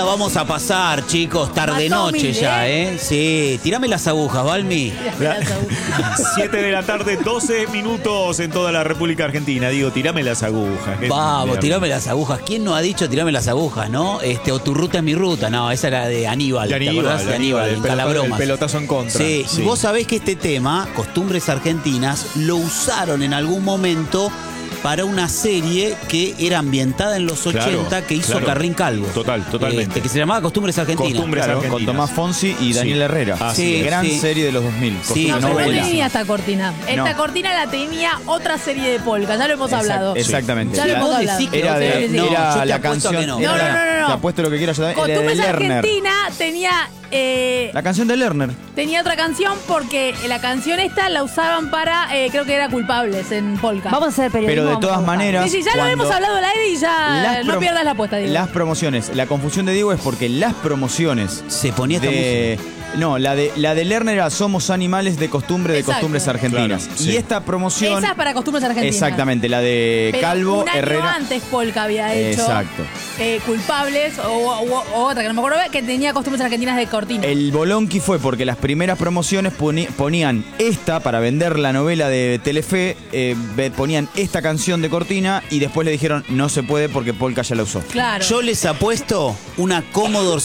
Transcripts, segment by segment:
Vamos a pasar, chicos, tarde-noche ya, ¿eh? Sí, tirame las agujas, Balmi. 7 de la tarde, 12 minutos en toda la República Argentina. Digo, tirame las agujas. Vamos, tirame las agujas. ¿Quién no ha dicho tirame las agujas, no? O tu ruta es mi ruta. No, esa era de Aníbal. De Aníbal, ¿te acordás? De Aníbal, en Calabromas. El pelotazo en contra. Sí, y vos sabés que este tema, costumbres argentinas, lo usaron en algún momento para una serie que era ambientada en los 80, que hizo Carrín Calvo. Totalmente. Que se llamaba Costumbres Argentinas. Costumbres Argentinas. Con Tomás Fonsi y Daniel Herrera. Gran serie de los 2000. Sí, no novela. tenía esta cortina. Esta cortina la tenía otra serie de polka, ya lo hemos hablado. Exactamente. Ya lo hemos hablado. Era la canción. No. Te apuesto lo que quieras. Costumbres Argentina tenía... la canción de Lerner. Tenía otra canción porque la canción esta la usaban para, creo que era Culpables en polka. Vamos a hacer periodismo. Pero de todas maneras... Sí, ya lo hemos hablado al aire y ya no pierdas la apuesta, Diego. Las promociones. La confusión de Diego es porque las promociones... Se ponía esta música. No, la de Lerner era Somos animales de costumbre de costumbres argentinas. Claro, sí. Y esta promoción... Esa es para Costumbres Argentinas. Exactamente, la de Pero Calvo, un año Herrera... antes Polka había hecho Culpables o otra que no me acuerdo, que tenía Costumbres Argentinas de cortina. El bolonqui fue porque las primeras promociones ponían esta, para vender la novela de Telefe, ponían esta canción de cortina y después le dijeron no se puede porque Polka ya la usó. Claro. Yo les apuesto una Commodore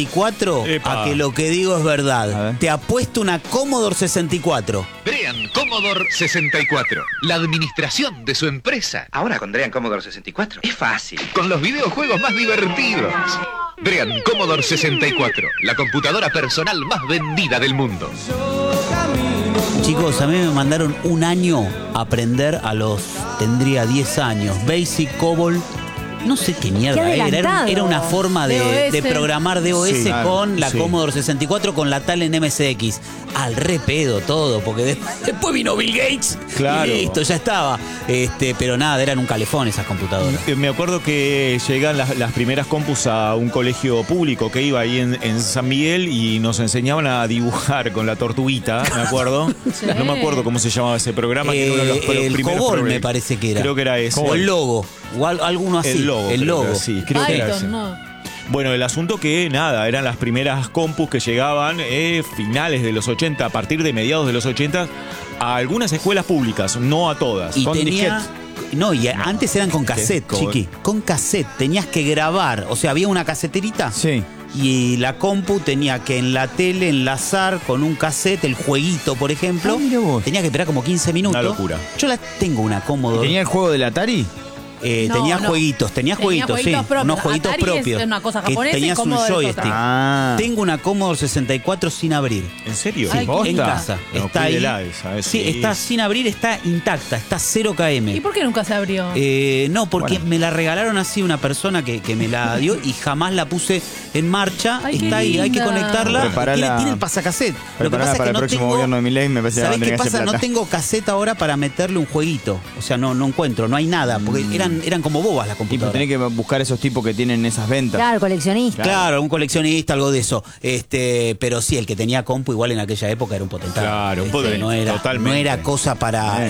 64 a que lo que digo es verdad. Te apuesto una Commodore 64. Drean Commodore 64. La administración de su empresa. Ahora con Drean Commodore 64 es fácil. Con los videojuegos más divertidos. Drean Commodore 64. La computadora personal más vendida del mundo. Chicos, a mí me mandaron un año a aprender tendría 10 años, Basic COBOL. No sé qué mierda era una forma de programar DOS con la Commodore 64 con la tal en MSX. Al re pedo todo, porque después vino Bill Gates y listo, ya estaba. Pero nada, eran un calefón esas computadoras. Me acuerdo que llegan las primeras compus a un colegio público que iba ahí en San Miguel y nos enseñaban a dibujar con la tortuguita, me acuerdo. No me acuerdo cómo se llamaba ese programa. Que era uno de los el COBOL me parece que era. Creo que era ese. O el logo, o alguno así. El logo. Sí, creo que era ese. No. Bueno, el asunto que nada, eran las primeras compus que llegaban finales de los 80, a partir de mediados de los 80, a algunas escuelas públicas, no a todas. Y con tenía... No, y antes eran con cassette, chiqui. Con cassette. Tenías que grabar. O sea, había una caseterita. Sí. Y la compu tenía que en la tele enlazar con un cassette el jueguito, por ejemplo. Mira vos. Tenía que esperar como 15 minutos. Una locura. Yo tengo una Commodore. ¿Tenía el juego del Atari? Tenía jueguitos, sí. Propios. Unos jueguitos Atari propios. Es una cosa que japonesa tenías y un Commodore es joystick. otra. Tengo una Commodore 64 sin abrir. ¿En serio? Ay, En casa. No, está ahí. Sí, está sin abrir, está intacta, está 0 km. ¿Y por qué nunca se abrió? No, porque me la regalaron así una persona que me la dio y jamás la puse en marcha. Ay, está ahí, hay que conectarla. Tiene el pasacassette. Lo que pasa es para que el no próximo tengo, gobierno de Milei me parece que ¿sabés van a qué tener que hacer pasa? No plata. tengo cassette ahora para meterle un jueguito. O sea, no encuentro, no hay nada. Porque eran como bobas las Y pues computadoras. tenés que buscar esos tipos que tienen esas ventas. Claro, coleccionista. Claro, un coleccionista, algo de eso. Pero sí, el que tenía compu igual en aquella época era un potentado. Claro, un potente, no totalmente. No era cosa para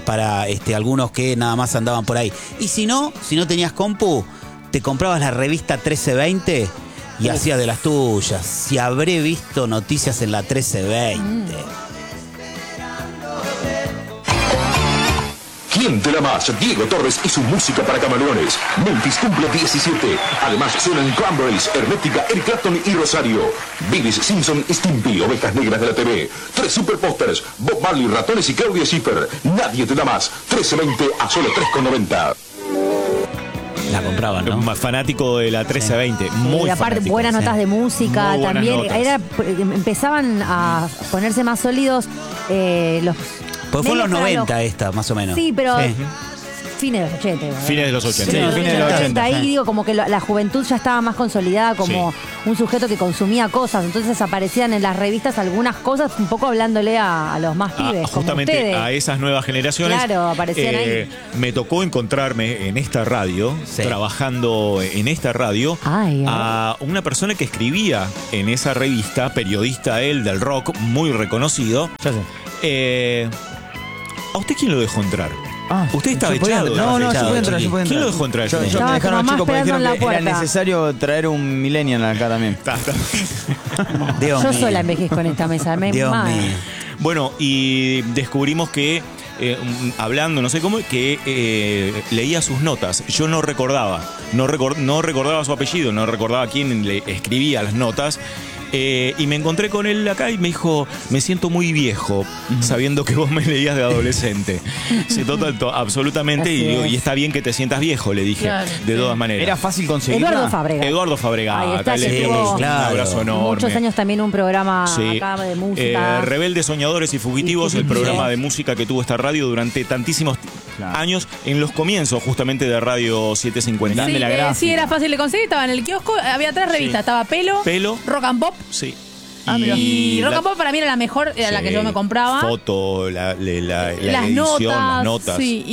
algunos que nada más andaban por ahí. Y si no tenías compu, te comprabas la revista 1320 y hacías de las tuyas. Si habré visto noticias en la 1320. ¿Quién te la más? Diego Torres y su música para camaleones. Memphis cumple 17. Además suenan Cranberries, Hermética, Eric Clapton y Rosario. Beavis, Simpson y Stimpy, Ovejas Negras de la TV. 3 super pósters, Bob Marley, Ratones y Claudia Schiffer. Nadie te da más. 1320 a solo 3,90. La compraban, ¿no? Más fanático de la 1320. Muy Y aparte, fanático. buenas notas de música Muy buenas también. notas. Empezaban a ponerse más sólidos los... Pues fue en los medios para 90 esta, más o menos. Sí, pero fines de los 80. igual. Fines de los 80. Sí, fines de los 80. Ahí digo, como que la juventud ya estaba más consolidada como un sujeto que consumía cosas. Entonces aparecían en las revistas algunas cosas un poco hablándole a los más pibes, como justamente ustedes. a esas nuevas generaciones. Claro, aparecían ahí. Me tocó encontrarme en esta radio, trabajando en esta radio, a una persona que escribía en esa revista, periodista él del rock, muy reconocido. Ya sé. ¿A usted quién lo dejó entrar? Usted estaba echado. No, yo puedo entrar. ¿Quién lo dejó entrar? Yo me dejaron chico porque dijeron que era necesario traer un millennial acá también. Yo sola envejezco en esta mesa. Bueno, y descubrimos que, hablando, no sé cómo, que leía sus notas. Yo no recordaba su apellido, no recordaba quién le escribía las notas. Y me encontré con él acá y me dijo, me siento muy viejo, sabiendo que vos me leías de adolescente. Sí, absolutamente, y está bien que te sientas viejo, le dije, de todas maneras. Era fácil conseguir. Eduardo Fabregat. Acá le un abrazo enorme. Muchos años también un programa acá de música. Rebeldes, Soñadores y Fugitivos, el programa de música que tuvo esta radio durante tantísimos años, en los comienzos justamente de Radio 750. Sí, era fácil de conseguir, estaba en el kiosco, había 3 revistas, estaba Pelo, Rock and Pop. Sí. Y Rock and Pop para mí era la mejor, era la que yo me compraba. Foto, la las edición, las notas. Sí,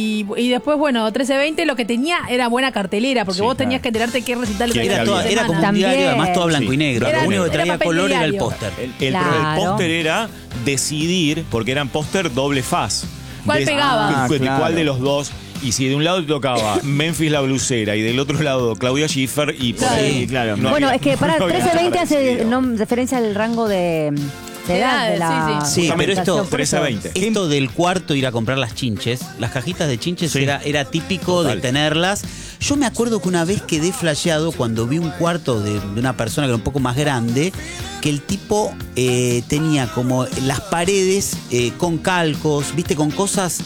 y después, bueno, 1320 lo que tenía era buena cartelera, porque vos tenías que enterarte qué recital era como un diario, además todo blanco y negro. Lo único que traía color era el póster. El póster era decidir, porque eran póster doble faz. ¿Cuál pegaba? ¿Cuál de los dos? Y si de un lado te tocaba Memphis la blusera y del otro lado Claudia Schiffer y por ahí, claro. Bueno, es que para 1320 hace referencia al rango de edad de la... Sí, pero esto 13 a 20. Esto del cuarto ir a comprar las chinches, las cajitas de chinches era típico de tenerlas. Yo me acuerdo que una vez quedé flasheado cuando vi un cuarto de una persona que era un poco más grande, que el tipo tenía como las paredes con calcos, viste, con cosas,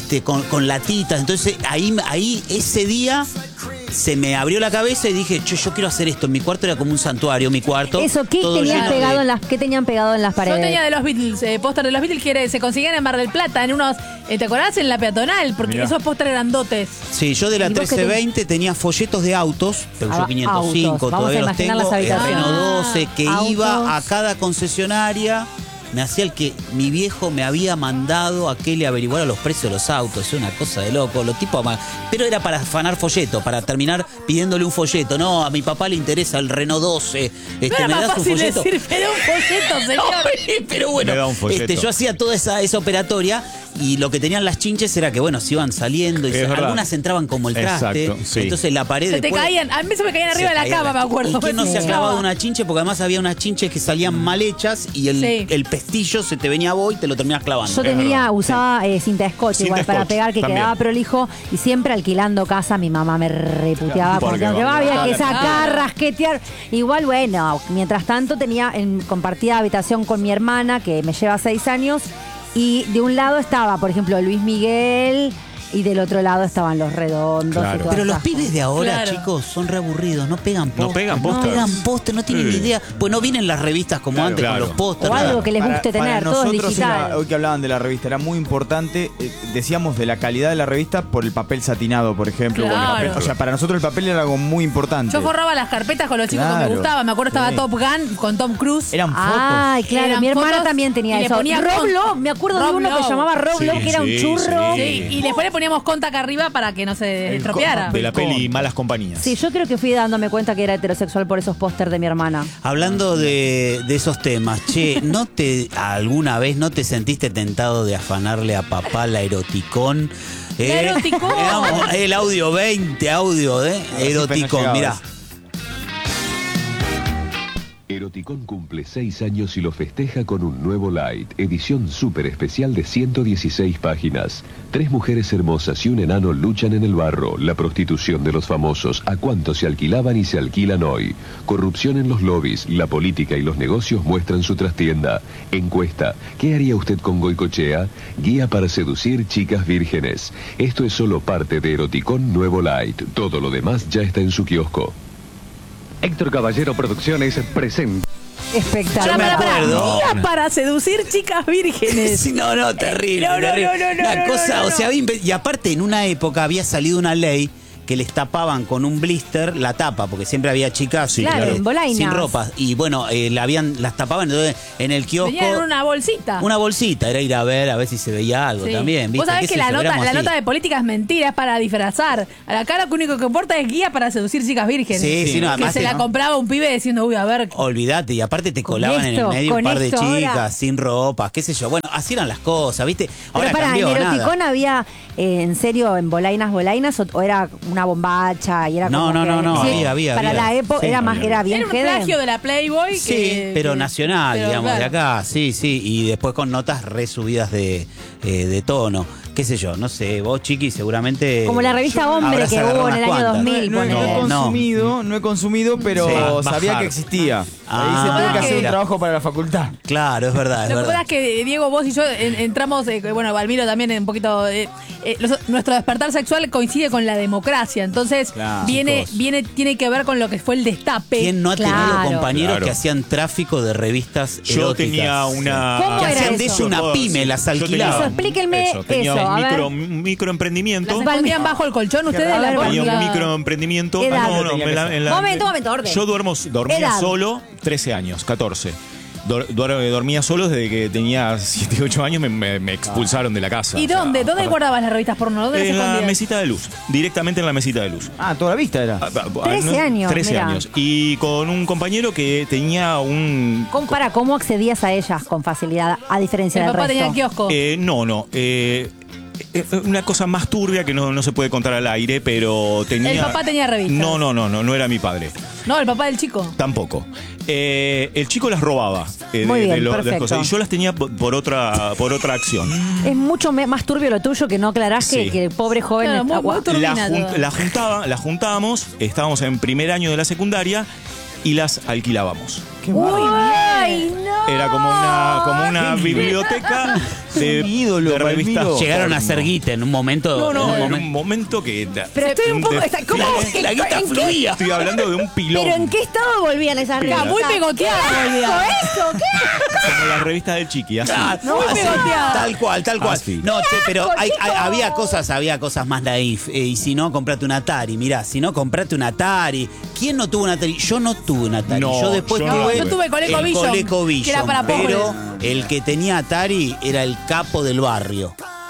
con latitas. Entonces ahí ese día se me abrió la cabeza y dije, yo quiero hacer esto. En mi cuarto era como un santuario, mi cuarto. Eso, ¿qué tenían pegado en las paredes? Yo tenía de los Beatles, póster de los Beatles que se conseguían en Mar del Plata, en unos, ¿te acordás? En la peatonal, porque esos pósteres grandotes. Sí, yo de la 1320 tenía folletos de autos, Peugeot 505, todavía los tengo, Renault 12, que iba a cada concesionaria. Me hacía el que mi viejo me había mandado a que le averiguara los precios de los autos. Es una cosa de loco. Los tipos, pero era para afanar folleto, para terminar pidiéndole un folleto. No, a mi papá le interesa el Renault 12. ¿Me das un folleto? Decir, pero un folleto, señor. No, pero bueno, yo hacía toda esa operatoria. Y lo que tenían las chinches era que, bueno, se iban saliendo y algunas entraban como el traste. Exacto, sí. Entonces la pared se te caían, a mí se me caían arriba de la cama, me acuerdo. ¿Y quién no se ha clavado una chinche? Porque además había unas chinches que salían mal hechas y el pestillo se te venía a vos y te lo terminabas clavando. Yo usaba cinta scotch igual para pegar, que quedaba prolijo, y siempre alquilando casa mi mamá me reputeaba porque había que sacar, rasquetear. Igual, bueno, mientras tanto compartía habitación con mi hermana, que me lleva 6 años. Y de un lado estaba, por ejemplo, Luis Miguel, y del otro lado estaban Los Redondos. Claro. Pero los pibes de ahora, chicos, son re aburridos, no pegan póster. No pegan póster. No tienen ni idea. Pues no vienen las revistas como antes con los pósters. O algo que les guste tener, todo digital. Hoy que hablaban de la revista, era muy importante, decíamos de la calidad de la revista por el papel satinado, por ejemplo. Claro. O sea, para nosotros el papel era algo muy importante. Yo forraba las carpetas con los chicos que me gustaban. Me acuerdo estaba Top Gun con Tom Cruise. Eran fotos. Ay, claro, mi hermana también tenía eso. Roblo, me acuerdo de uno que se llamaba Roblo, que era un churro. Sí. Y después le poníamos conta acá arriba para que no se estropeara. De la peli Malas Compañías. Sí, yo creo que fui dándome cuenta que era heterosexual por esos pósters de mi hermana. Hablando de esos temas, ¿alguna vez no te sentiste tentado de afanarle a papá la eroticón? ¿La eroticón? El audio 20, eroticón, mirá. Eroticón cumple 6 años y lo festeja con un nuevo Light, edición súper especial de 116 páginas. 3 mujeres hermosas y un enano luchan en el barro, la prostitución de los famosos, a cuánto se alquilaban y se alquilan hoy. Corrupción en los lobbies, la política y los negocios muestran su trastienda. Encuesta, ¿qué haría usted con Goicoechea? Guía para seducir chicas vírgenes. Esto es solo parte de Eroticón Nuevo Light, todo lo demás ya está en su kiosco. Héctor Caballero Producciones presenta. Espectacular. Guía para seducir chicas vírgenes. No, terrible. Una cosa, o sea, y aparte en una época había salido una ley que les tapaban con un blister la tapa, porque siempre había chicas en bolainas, sin ropa. Y bueno, las tapaban, entonces en el kiosco. Venían una bolsita. Una bolsita, era ir a ver si se veía algo también. ¿Viste? Vos sabés que la nota de política es mentira, es para disfrazar. Acá lo único que importa es guía para seducir chicas vírgenes. Sí, no, además que se la compraba un pibe diciendo, uy, a ver. Olvídate, y aparte te colaban en el medio un par de chicas sin ropa, qué sé yo. Bueno, así eran las cosas, ¿viste? Ahora pero cambió, ¿en Eroticón había, en serio, en bolainas o era una bombacha? Y era no, había. Para la época era bien un plagio de la Playboy. Pero nacional, digamos, claro. de acá, sí. Y después con notas resubidas de tono. Qué sé yo, no sé, vos, Chiqui, seguramente... Como la revista Hombre que hubo en el año 2000. No he consumido, pero sabía que existía. Ahí se tuvo que hacer un trabajo para la facultad. Claro, es verdad. Lo que pasa es que, Diego, vos y yo entramos, bueno, Valmiro también un poquito... nuestro despertar sexual coincide con la democracia, entonces tiene que ver con lo que fue el destape. ¿Quién no ha tenido compañeros que hacían tráfico de revistas eróticas? Yo tenía una... ¿Cómo que era hacían eso? de eso una pyme, las alquilaban. Explíquenme eso. Un microemprendimiento. ¿Las escondían bajo el colchón ustedes? Tenía un microemprendimiento. Momento, orden. Yo dormía solo 13 años, 14. Dormía solo desde que tenía 7, 8 años, me expulsaron de la casa. ¿Y dónde guardabas las revistas porno? ¿Dónde en las la mesita de luz, directamente en la mesita de luz. Toda la vista era. 13 años. 13 años. Y con un compañero que tenía un... ¿Cómo accedías a ellas con facilidad, a diferencia del resto? ¿El papá tenía kiosco? No. Una cosa más turbia que no se puede contar al aire, pero tenía... ¿El papá tenía revistas? No era mi padre. No, el papá del chico. Tampoco. El chico las robaba Muy bien, de las perfecto. cosas. Y yo las tenía por otra acción. Es mucho más turbio lo tuyo que no aclarás que el pobre joven... Claro, muy turbina todo. La juntábamos, estábamos en primer año de la secundaria y las alquilábamos. ¡Ay, no! Era como una biblioteca de revistas. Llegaron a ser guita en un momento. En un momento que... Pero estoy un poco... ¿Cómo? La guita fluía. Estoy hablando de un pilón. ¿Pero en qué estado volvían esas revistas? Muy pegoteadas volvían. ¿Eso? ¿Qué? Como las revistas del Chiqui, así. Muy pegoteadas. Tal cual. Así. No, pero había cosas más naif. Y si no, comprate un Atari. Mirá, si no, comprate un Atari. ¿Quién no tuvo un Atari? Yo no tuve un Atari. Yo después tuve... Yo tuve ColecoVision, que era para pobres. Pero el que tenía Atari era el capo del barrio.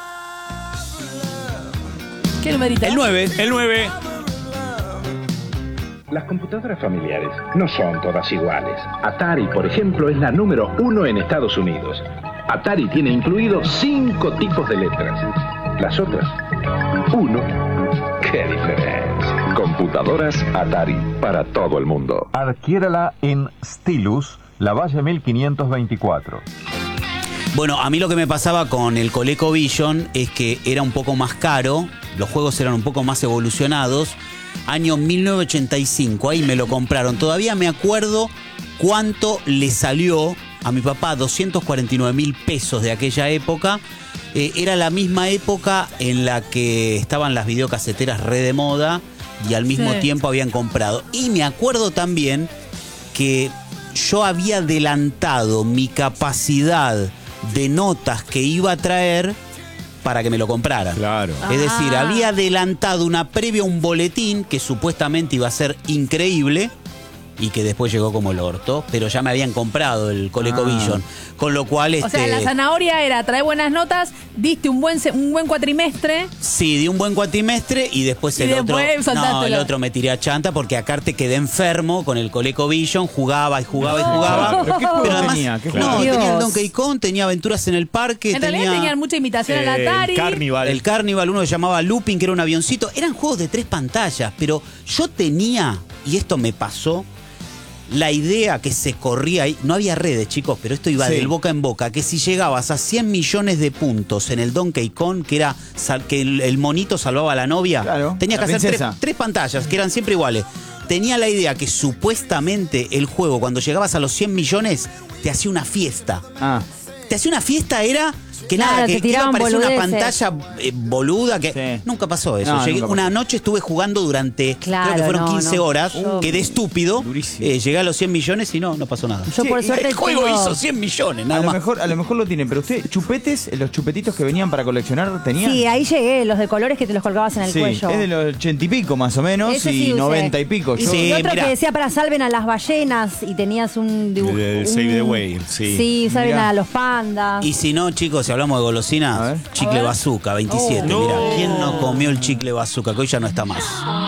¿Qué numerito? El 9. Las computadoras familiares no son todas iguales. Atari, por ejemplo, es la número 1 en Estados Unidos. Atari tiene incluidos 5 tipos de letras. Las otras, 1. ¡Qué diferencia! Computadoras Atari para todo el mundo. Adquiérala en Stilus, La Valle 1524. Bueno, a mí lo que me pasaba con el ColecoVision es que era un poco más caro, los juegos eran un poco más evolucionados. Año 1985, ahí me lo compraron. Todavía me acuerdo cuánto le salió a mi papá, 249.000 pesos de aquella época. Era la misma época en la que estaban las videocaseteras re de moda y al mismo tiempo habían comprado. Y me acuerdo también que yo había adelantado mi capacidad de notas que iba a traer para que me lo compraran. Claro. Es decir, había adelantado una previa, un boletín que supuestamente iba a ser increíble y que después llegó como el orto, pero ya me habían comprado el ColecoVision. Con lo cual... O sea, la zanahoria era traer buenas notas, diste un buen cuatrimestre. Sí, di un buen cuatrimestre y después el otro me tiré a chanta porque acá te quedé enfermo con el ColecoVision, jugaba. ¿Pero qué juego tenía? Tenía el Donkey Kong, tenía aventuras en el parque. En realidad tenían mucha imitación al Atari. El Carnival, uno que llamaba Looping, que era un avioncito. Eran juegos de 3 pantallas, pero yo tenía, y esto me pasó, la idea que se corría ahí, no había redes, chicos, pero esto iba del boca en boca, que si llegabas a 100 millones de puntos en el Donkey Kong, que era que el monito salvaba a la novia, tenías que hacer 3 pantallas, que eran siempre iguales. Tenía la idea que supuestamente el juego, cuando llegabas a los 100 millones, te hacía una fiesta. Te hacía una fiesta, era Que Claro, nada, te que iba a tiraban aparecer una boludeces. pantalla boluda que Sí. nunca pasó eso. No, Llegué nunca una pasó. noche, estuve jugando durante, Claro, creo que fueron no, 15 no. horas, quedé estúpido, Durísimo. llegué a los 100 millones y no pasó nada. Yo por suerte El juego tengo- hizo 100 millones, A nada lo, más. mejor lo tienen, pero usted, chupetes, los chupetitos que venían para coleccionar, ¿tenían? Sí, ahí llegué, los de colores que te los colgabas en el Sí, cuello. es de los 80 y pico más o menos, Ese y sí usé. 90 y pico. Y, Yo, Sí, y otro mirá. que decía para salven a las ballenas y tenías un dibujo. Save the Whale, sí. Sí, salven Mirá. a los pandas. Y si no, chicos, si hablamos de A golosinas, ver. chicle bazooka, 27. No. Mira, ¿quién no comió el chicle bazooka? Que hoy ya no está más.